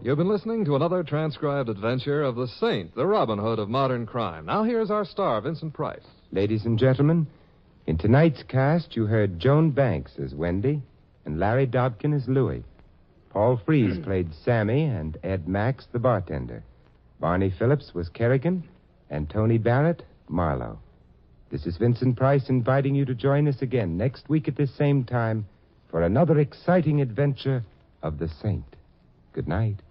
You've been listening to another transcribed adventure of the Saint, the Robin Hood of modern crime. Now here's our star, Vincent Price. Ladies and gentlemen, in tonight's cast, you heard Joan Banks as Wendy and Larry Dobkin as Louie. Paul Frees played Sammy and Ed Max, the bartender. Barney Phillips was Kerrigan, and Tony Barrett, Marlowe. This is Vincent Price inviting you to join us again next week at this same time for another exciting adventure of the Saint. Good night.